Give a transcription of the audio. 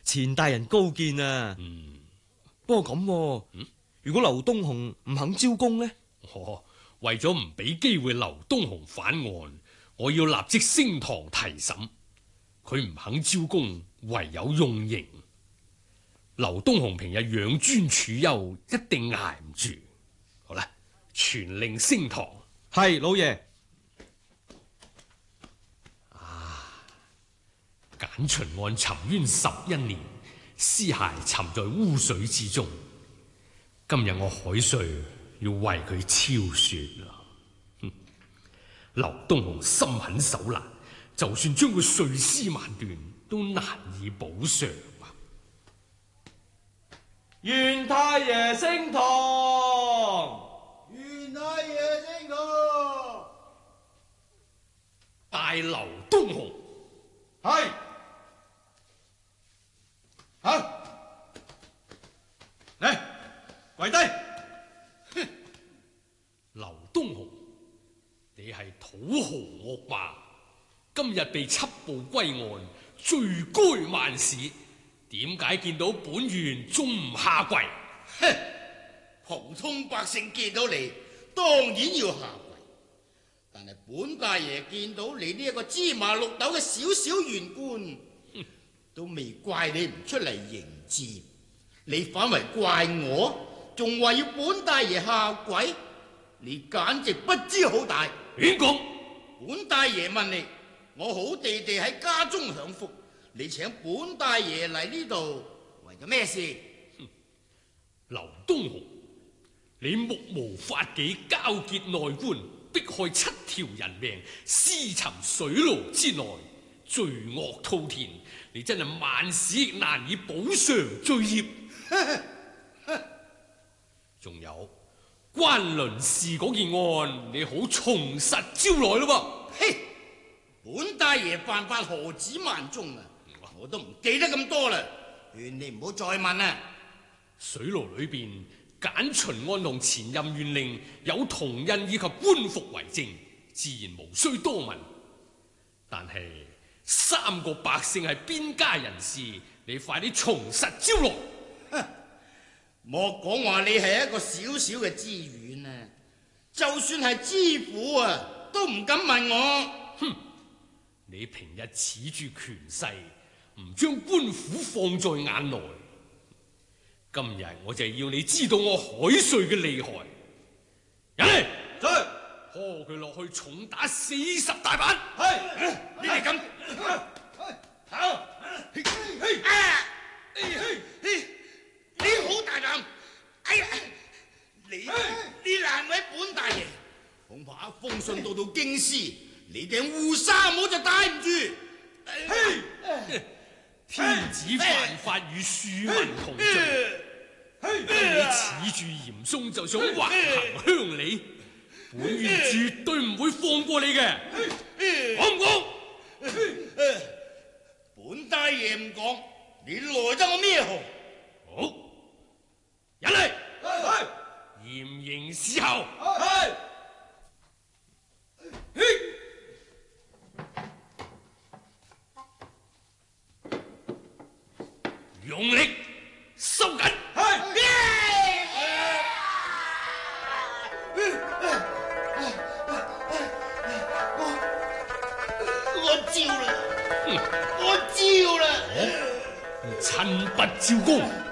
錢大人高見啊。不過咁，如果劉東雄唔肯招供呢？ 為咗唔俾機會劉東雄反案，我要立即升堂提審。佢唔肯招供，唯有用刑。劉東雄平日養尊處優，一定捱唔住。好啦，傳令升堂。 係，老爺。 簡秦案沉冤11年，屍骸沉在污水之中。今日我海瑞要為佢昭雪啦。劉東雄心狠手辣，就算將佢碎屍萬段，都難以補償啊！ 袁太爺升堂， 袁太爺升堂， 大劉東雄， 係，好，嚟跪低。 劉東雄，你係土豪惡霸，今日被緝捕歸案，罪該萬死。點解見到本縣仲唔下跪？ 哼！普通百姓見到你，當然要下跪。但係本大爺見到你呢一個芝麻綠豆嘅小小縣官，都未怪你唔出嚟迎接，你反為怪我，仲話要本大爺下跪，你簡直不知好歹。 亂講！ 本大爺問你，我好地地喺家中享福，你請本大爺嚟呢度為咗咩事？ 劉東雄，你目無法紀，交結內官，迫害7條人命，屍沉水牢之內，罪惡滔天，你真係萬死亦難以補償罪孽。仲有關倫氏嗰件案，你好從實招來咯噃。 嘿，本大爺犯法何止萬宗啊！我都唔記得咁多啦，勸你唔好再問啦。 水牢裏邊，簡秦案同前任縣令有銅印以及官服為證，自然無需多問。但係3個百姓係邊家人士，你快啲從實招來。 莫講話你係一個小小嘅知縣啊，就算係知府啊，都唔敢問我。 哼！你平日恃住權勢，唔將官府放在眼內。今日我就要你知道我海瑞嘅厲害。人嚟， 在拖佢落去重打40大板。 係，你哋咁好。你好大膽！哎呀，你難為本大爺，恐怕一封信到京師，你頂烏紗帽就戴唔住。 天子犯法與庶民同罪，你恃住嚴嵩就想橫行鄉里，本縣絕對唔會放過你嘅，講唔講？ 本大爺唔講，你來得我咩號？ 好，人嚟，嚴刑伺候。用力收緊。 我招啦！我招啦！ 親筆招供。